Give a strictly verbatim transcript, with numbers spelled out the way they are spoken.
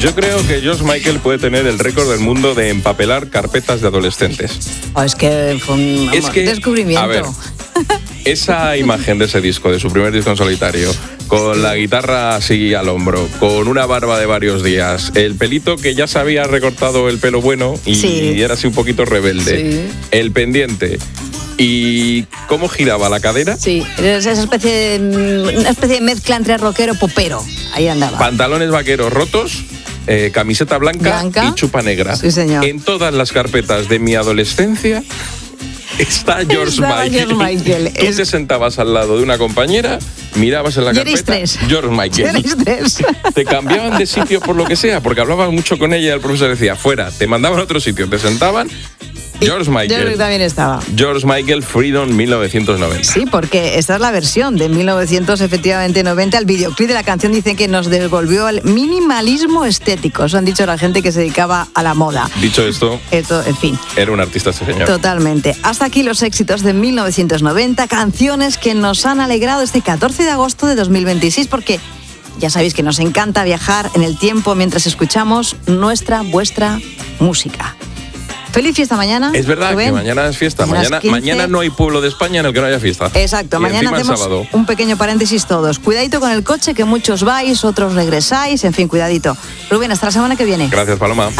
Yo creo que George Michael puede tener el récord del mundo de empapelar carpetas de adolescentes. Oh, es que fue un vamos, es que, descubrimiento. A ver, esa imagen de ese disco, de su primer disco en solitario, con la guitarra así al hombro, con una barba de varios días, el pelito que ya se había recortado el pelo bueno y, sí. y era así un poquito rebelde, sí. el pendiente y cómo giraba la cadera. Sí, esa especie de, una especie de mezcla entre rockero y popero, ahí andaba. Pantalones vaqueros rotos. Eh, camiseta blanca, blanca y chupa negra. Sí, señor. En todas las carpetas de mi adolescencia está George Michael. George Michael. Tú es... te sentabas al lado de una compañera, mirabas en la carpeta, tres. George Michael. Tres. Te cambiaban de sitio por lo que sea, porque hablabas mucho con ella y el profesor decía, fuera, te mandaban a otro sitio, te sentaban. George Michael. Yo creo que también estaba. George Michael, Freedom, mil novecientos noventa. Sí, porque esta es la versión de mil novecientos noventa. El videoclip de la canción dice que nos devolvió al minimalismo estético. Eso han dicho la gente que se dedicaba a la moda. Dicho esto, esto en fin. Era un artista este señor. Totalmente. Hasta aquí los éxitos de mil novecientos noventa, canciones que nos han alegrado este catorce de agosto de dos mil veintiséis, porque ya sabéis que nos encanta viajar en el tiempo mientras escuchamos nuestra, vuestra música. Feliz fiesta mañana. Es verdad Rubén. que mañana es fiesta. Mañana, mañana no hay pueblo de España en el que no haya fiesta. Exacto. Y mañana hacemos sábado. un pequeño paréntesis todos. Cuidadito con el coche, que muchos vais, otros regresáis. En fin, cuidadito. Rubén, hasta la semana que viene. Gracias, Paloma.